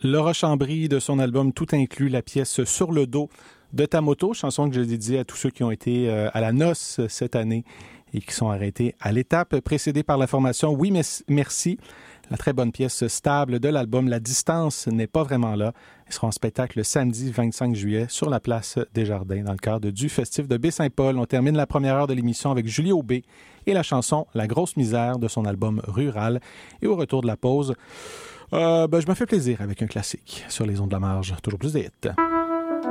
Laura Chambry de son album Tout inclus, la pièce Sur le dos de ta moto, chanson que je dédie à tous ceux qui ont été à la noce cette année et qui sont arrêtés à l'étape, précédée par la formation Oui Merci, la très bonne pièce stable de l'album La distance n'est pas vraiment là. Ils seront en spectacle le samedi 25 juillet sur la place des Jardins dans le cadre du Festif de Baie-Saint-Paul. On termine la première heure de l'émission avec Julie Aubé et la chanson La grosse misère de son album Rural. Et au retour de la pause, je me fais plaisir avec un classique sur les ondes de la marge. Toujours plus de hits.